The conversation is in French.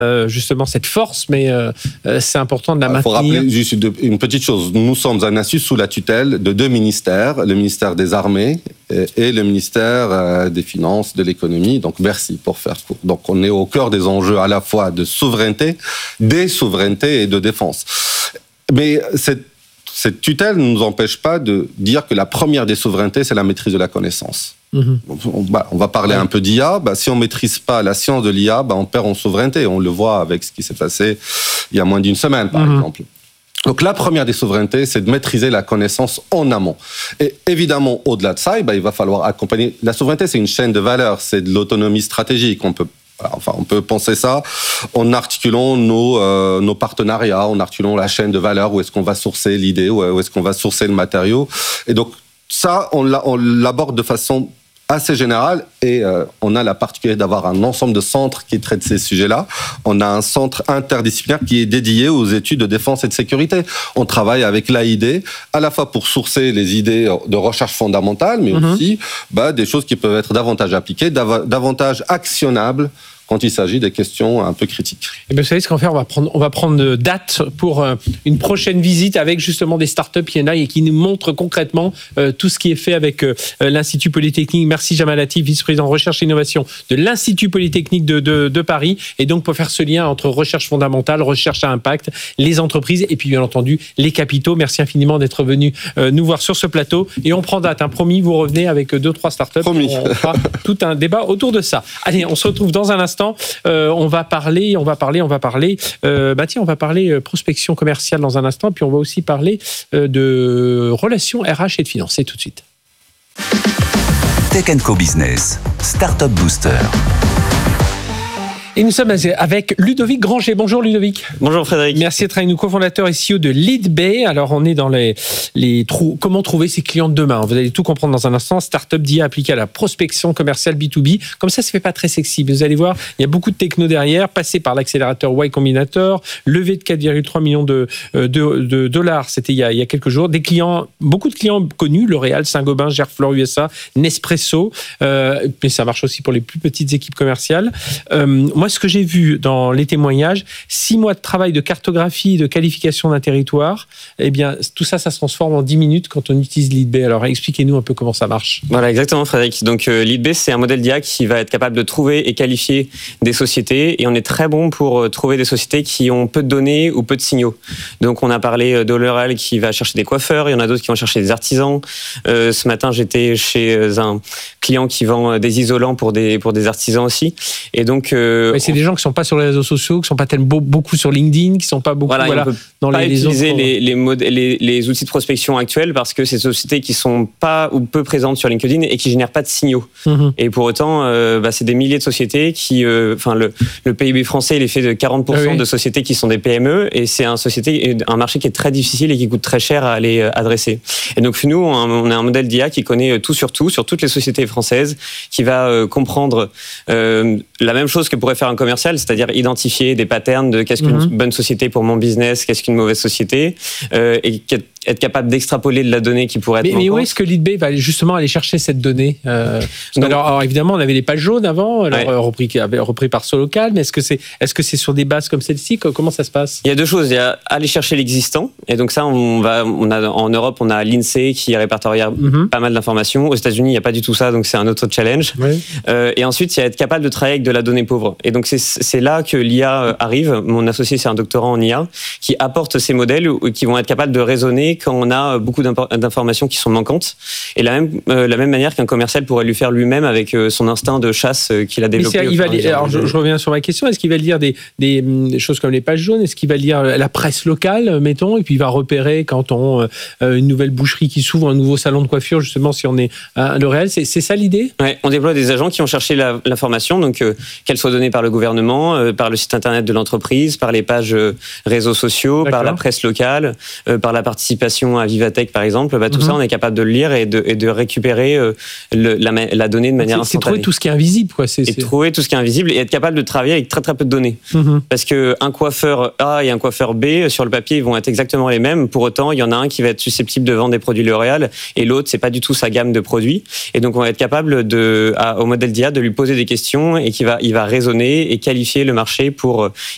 justement cette force, mais c'est important de la maintenir. Il faut rappeler juste une petite chose. Nous sommes un institut sous la tutelle de deux ministères, le ministère des Armées et le ministère des Finances, de l'économie, donc Bercy pour faire court. Donc on est au cœur des enjeux à la fois de souveraineté, des souverainetés et de défense. Mais cette tutelle ne nous empêche pas de dire que la première des souverainetés, c'est la maîtrise de la connaissance. On va parler un peu d'IA. Si on ne maîtrise pas la science de l'IA, on perd en souveraineté. On le voit avec ce qui s'est passé il y a moins d'une semaine, par exemple. Donc la première des souverainetés, c'est de maîtriser la connaissance en amont. Et évidemment, au-delà de ça, il va falloir accompagner. La souveraineté, c'est une chaîne de valeur, c'est de l'autonomie stratégique. On peut penser ça en articulant nos partenariats, en articulant la chaîne de valeur, où est-ce qu'on va sourcer l'idée, où est-ce qu'on va sourcer le matériau. Et donc ça, on l'aborde de façon assez générale et on a la particularité d'avoir un ensemble de centres qui traitent ces sujets-là. On a un centre interdisciplinaire qui est dédié aux études de défense et de sécurité. On travaille avec l'AID à la fois pour sourcer les idées de recherche fondamentale, mais aussi des choses qui peuvent être davantage appliquées, davantage actionnables quand il s'agit des questions un peu critiques. Et vous savez ce qu'on va faire, on va prendre date pour une prochaine visite avec justement des startups qui en a et qui nous montrent concrètement tout ce qui est fait avec l'Institut Polytechnique. Merci Jamal Latif, vice-président recherche et innovation de l'Institut Polytechnique de Paris. Et donc pour faire ce lien entre recherche fondamentale, recherche à impact, les entreprises et puis bien entendu les capitaux. Merci infiniment d'être venu nous voir sur ce plateau. Et on prend date, promis, vous revenez avec 2-3 startups. Promis. On fera tout un débat autour de ça. Allez, on se retrouve dans un instant. On va parler prospection commerciale dans un instant, puis on va aussi parler de relations RH et de finances. C'est tout de suite. Tech & Co Business, Startup Booster. Et nous sommes avec Ludovic Granger. Bonjour Ludovic. Bonjour Frédéric. Merci d'être avec nous, cofondateur et CEO de Leadbay. Alors on est dans comment trouver ses clients de demain. Vous allez tout comprendre dans un instant. Startup d'IA appliquée à la prospection commerciale B2B. Comme ça fait pas très sexy. Vous allez voir, il y a beaucoup de techno derrière, passé par l'accélérateur Y Combinator, levée de 4,3 millions de dollars. C'était il y a quelques jours. Beaucoup de clients connus, L'Oréal, Saint-Gobain, Gerflor USA, Nespresso. Mais ça marche aussi pour les plus petites équipes commerciales. Moi, ce que j'ai vu dans les témoignages, 6 mois de travail de cartographie, de qualification d'un territoire, tout ça se transforme en 10 minutes quand on utilise Leadbay. Alors, expliquez-nous un peu comment ça marche. Voilà, exactement, Frédéric. Donc, Leadbay, c'est un modèle d'IA qui va être capable de trouver et qualifier des sociétés. Et on est très bon pour trouver des sociétés qui ont peu de données ou peu de signaux. Donc, on a parlé de L'Oréal qui va chercher des coiffeurs. Il y en a d'autres qui vont chercher des artisans. Ce matin, j'étais chez un client qui vend des isolants pour des artisans aussi. Et donc, c'est des gens qui ne sont pas sur les réseaux sociaux, qui ne sont pas tellement beaucoup sur LinkedIn, qui ne sont pas beaucoup dans les utiliser les outils de prospection actuels parce que c'est des sociétés qui ne sont pas ou peu présentes sur LinkedIn et qui ne génèrent pas de signaux. Et pour autant, c'est des milliers de sociétés qui... le PIB français, il est fait de 40% de sociétés qui sont des PME et c'est un marché qui est très difficile et qui coûte très cher à aller adresser. Et donc nous, on a un modèle d'IA qui connaît tout sur toutes les sociétés françaises, qui va comprendre la même chose que pourrait faire un commercial, c'est-à-dire identifier des patterns de qu'est-ce qu'une bonne société pour mon business, qu'est-ce qu'une mauvaise société, et être capable d'extrapoler de la donnée qui pourrait être... Mais où est-ce que Leadbay va justement aller chercher cette donnée alors évidemment, on avait les pages jaunes avant, repris par Solocal, mais est-ce que c'est sur des bases comme celle-ci? Comment ça se passe? Il y a deux choses. Il y a aller chercher l'existant, et donc ça, en Europe, on a l'INSEE qui répertorie pas mal d'informations. Aux États-Unis, il n'y a pas du tout ça, donc c'est un autre challenge. Et ensuite, il y a être capable de travailler avec de la donnée pauvre. Et donc c'est là que l'IA arrive. Mon associé, c'est un doctorant en IA qui apporte ces modèles qui vont être capables de raisonner quand on a beaucoup d'informations qui sont manquantes. Et la même manière qu'un commercial pourrait lui faire lui-même avec son instinct de chasse qu'il a développé. Alors je reviens sur ma question. Est-ce qu'il va lire des choses comme les pages jaunes? Est-ce qu'il va lire la presse locale, mettons, et puis il va repérer quand on une nouvelle boucherie qui s'ouvre, un nouveau salon de coiffure, justement, si on est à L'Oréal? C'est ça l'idée? Ouais, on déploie des agents qui ont cherché l'information, donc qu'elle soit donnée par le gouvernement, par le site internet de l'entreprise, par les pages réseaux sociaux, par la presse locale, par la participation à Vivatech par exemple. Tout ça, on est capable de le lire et de récupérer la donnée de manière instantanée. C'est trouver tout ce qui est invisible, quoi. Trouver tout ce qui est invisible et être capable de travailler avec très très peu de données. Parce qu'un coiffeur A et un coiffeur B, sur le papier, ils vont être exactement les mêmes. Pour autant, il y en a un qui va être susceptible de vendre des produits L'Oréal et l'autre, c'est pas du tout sa gamme de produits. Et donc, on va être capable au modèle d'IA de lui poser des questions et il va raisonner et qualifier le marché pour